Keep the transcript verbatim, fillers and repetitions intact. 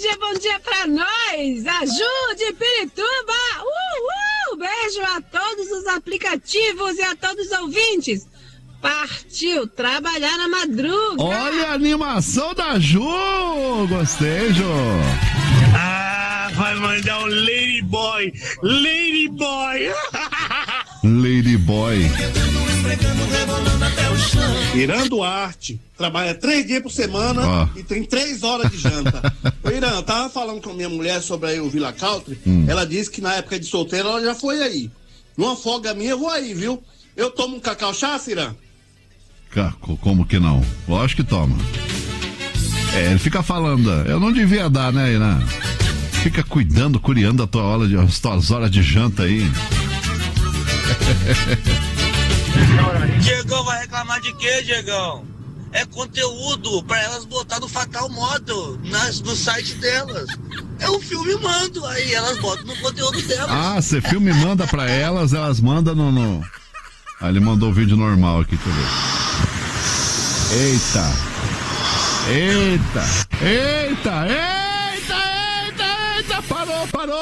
dia, bom dia pra nós! Ajude, Pirituba! Uhul! Beijo a todos os aplicativos e a todos os ouvintes! Partiu trabalhar na madruga! Olha a animação da Ju! Gostei, Ju! Ah, vai mandar um Ladyboy! Ladyboy! Ladyboy. Irã Duarte trabalha três dias por semana oh. e tem três horas de janta. Ô Irã, eu tava falando com a minha mulher sobre aí o Villa Country. Hum. Ela disse que na época de solteira ela já foi aí. Numa folga minha eu vou aí, viu? Eu tomo um cacau chá, Irã? Como que não? Lógico que toma. É, ele fica falando, eu não devia dar, né, Irã? Fica cuidando, curiando a tua hora de, as tuas horas de janta aí. Diegão vai reclamar de quê, Diegão? É conteúdo pra elas botar no Fatal Modo nas, no site delas. É um filme mando, aí elas botam no conteúdo delas. Ah, você filme manda pra elas, elas mandam no... no... Ah, ele mandou o vídeo normal aqui, deixa eu ver. Eita! Eita! Eita! Eita! Eita! Eita! Parou, parou!